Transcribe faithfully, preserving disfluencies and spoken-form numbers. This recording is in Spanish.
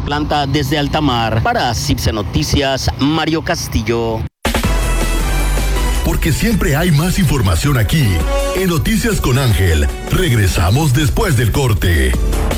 planta desde Altamar. Para Cipse Noticias, Mario Castillo. Porque siempre hay más información aquí. En Noticias con Ángel, regresamos después del corte.